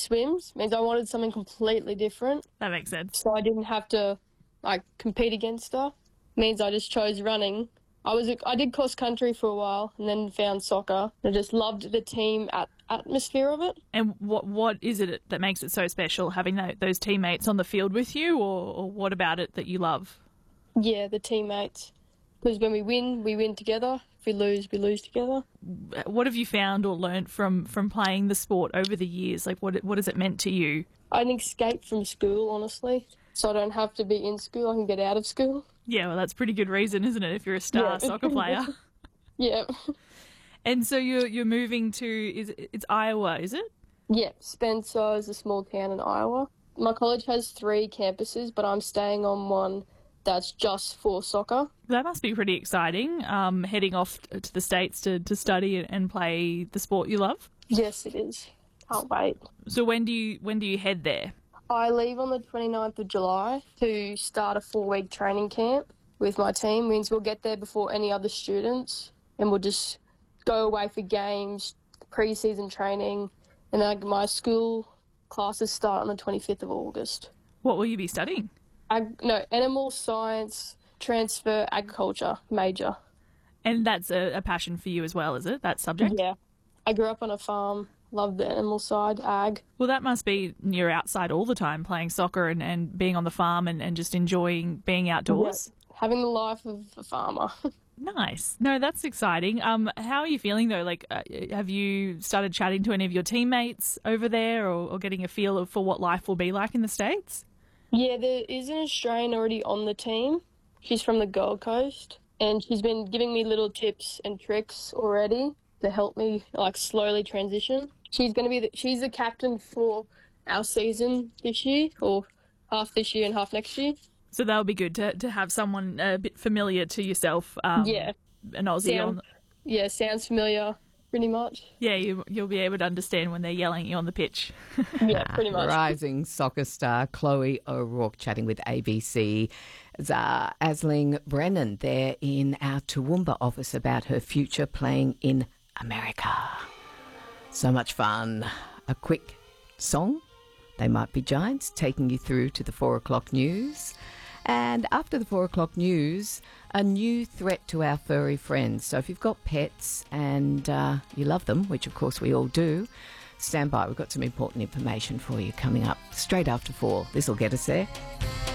swims. Means I wanted something completely different. That makes sense. So I didn't have to compete against her. Means I just chose running. I did cross country for a while and then found soccer. I just loved the team atmosphere of it. And what is it that makes it so special, having those teammates on the field with you, or what about it that you love? Yeah, the teammates. Because when we win together. If we lose together. What have you found or learnt from playing the sport over the years? Like, what has it meant to you? I can escape from school, honestly, so I don't have to be in school. I can get out of school. Yeah, well, that's a pretty good reason, isn't it, if you're a star soccer player? Yeah. And so you're moving to, it's Iowa, is it? Yeah, Spencer is a small town in Iowa. My college has 3 campuses, but I'm staying on one that's just for soccer. That must be pretty exciting, heading off to the States to study and play the sport you love. Yes, it is. Can't wait. So when do you head there? I leave on the 29th of July to start a 4-week training camp with my team. Means we'll get there before any other students and we'll just go away for games, pre-season training, and then my school classes start on the 25th of August. What will you be studying? Animal science, transfer, agriculture, major. And that's a passion for you as well, is it, that subject? Yeah. I grew up on a farm, loved the animal side, ag. Well, that must be, you're outside all the time playing soccer and being on the farm and just enjoying being outdoors. Yeah. Having the life of a farmer. Nice. No, that's exciting. How are you feeling though? Like, have you started chatting to any of your teammates over there or getting a feel for what life will be like in the States? Yeah, there is an Australian already on the team. She's from the Gold Coast, and she's been giving me little tips and tricks already to help me slowly transition. She's going to be she's the captain for our season this year, or half this year and half next year. So that would be good to have someone a bit familiar to yourself. Yeah, an Aussie. Sounds familiar. Pretty much. Yeah, you'll be able to understand when they're yelling at you on the pitch. Yeah, pretty much. Rising soccer star Chloe O'Rourke chatting with ABC's Aisling Brennan there in our Toowoomba office about her future playing in America. So much fun. A quick song, They Might Be Giants, taking you through to the 4 o'clock news. And after the 4 o'clock news, a new threat to our furry friends. So if you've got pets and you love them, which of course we all do, stand by. We've got some important information for you coming up straight after 4. This will get us there.